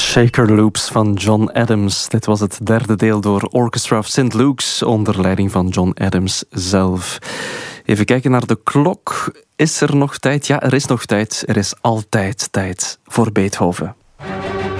Shaker Loops van John Adams. Dit was het derde deel door Orchestra of St. Luke's onder leiding van John Adams zelf. Even kijken naar de klok. Is er nog tijd? Ja, er is nog tijd. Er is altijd tijd voor Beethoven.